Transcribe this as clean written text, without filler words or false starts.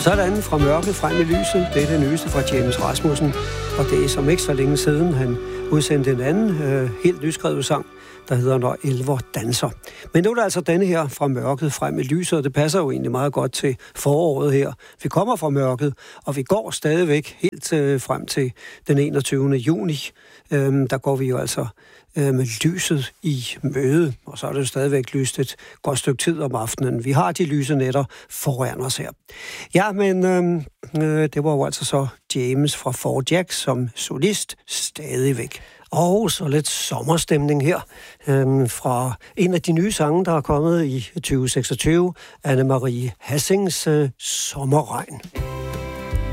Sådan fra mørket frem i lyset. Det er det nyeste fra James Rasmussen. Og det er som ikke så længe siden, han udsendte en anden helt nyskrevet sang, der hedder Når elver danser. Men nu er der altså denne her fra mørket frem i lyset, og det passer jo egentlig meget godt til foråret her. Vi kommer fra mørket, og vi går stadigvæk helt frem til den 21. juni. Der går vi jo altså med lyset i møde, og så er det jo stadigvæk lyst et godt stykke tid om aftenen. Vi har de lyse nætter foran os her. Ja, men det var jo altså så James fra Four Jacks som solist stadigvæk. Og så lidt sommerstemning her fra en af de nye sange, der er kommet i 2026, Anne-Marie Hassings Sommerregn.